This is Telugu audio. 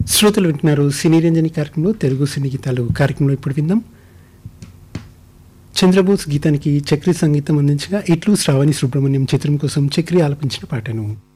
శ్రోతలు వింటున్నారు సినీ రంజని కార్యక్రమంలో తెలుగు సినీ గీతాలు కార్యక్రమంలో ఇప్పుడు విందాం. చంద్రబోస్ గీతానికి చక్రి సంగీతం అందించగా ఇట్లు శ్రావణి సుబ్రహ్మణ్యం చిత్రం కోసం చక్రి ఆలపించిన పాటను.